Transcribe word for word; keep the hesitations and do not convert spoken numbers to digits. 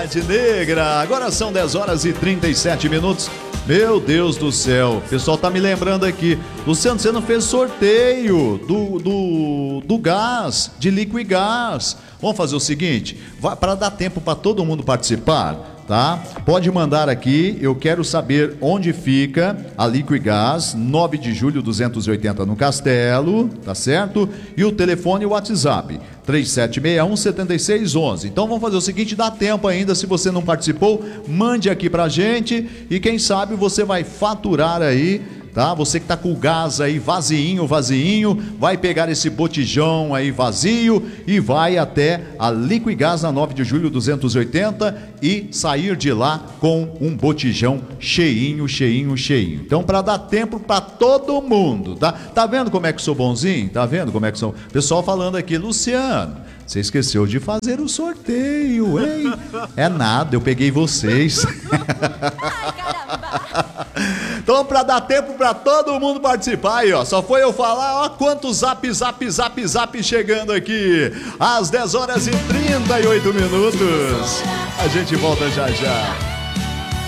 Cidade Negra. Agora são dez horas e trinta e sete minutos. Meu Deus do céu, o pessoal tá me lembrando aqui. Luciano, você não fez sorteio do, do, do gás, de Liquigás. Vamos fazer o seguinte, para dar tempo para todo mundo participar, tá? Pode mandar aqui, eu quero saber onde fica a Liquigás, nove de julho duzentos e oitenta no Castelo, tá certo? E o telefone e o WhatsApp, três sete seis um, sete seis um um. Então vamos fazer o seguinte, dá tempo ainda, se você não participou, mande aqui pra gente e quem sabe você vai faturar aí, tá? Você que tá com o gás aí vazinho, vazinho, vai pegar esse botijão aí vazio e vai até a Liquigás na nove de julho duzentos e oitenta e sair de lá com um botijão cheinho, cheinho, cheinho. Então para dar tempo para todo mundo, tá? Tá vendo como é que sou bonzinho? Tá vendo como é que sou? Pessoal falando aqui, Luciano, você esqueceu de fazer o sorteio, hein? É nada, eu peguei vocês. Ai, caramba! Então, para dar tempo para todo mundo participar aí, ó. Só foi eu falar, ó, quantos zap, zap, zap, zap chegando aqui. Às dez horas e trinta e oito minutos. A gente volta já já.